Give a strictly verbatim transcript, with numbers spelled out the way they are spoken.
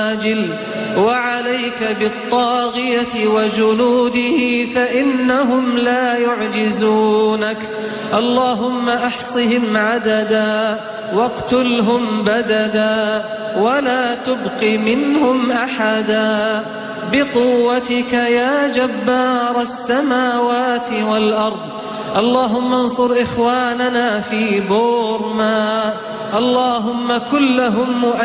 وعليك بالطاغية وجنوده فإنهم لا يعجزونك. اللهم أحصهم عددا واقتلهم بددا ولا تبق منهم أحدا بقوتك يا جبار السماوات والأرض. اللهم انصر إخواننا في بورما، اللهم كن لهم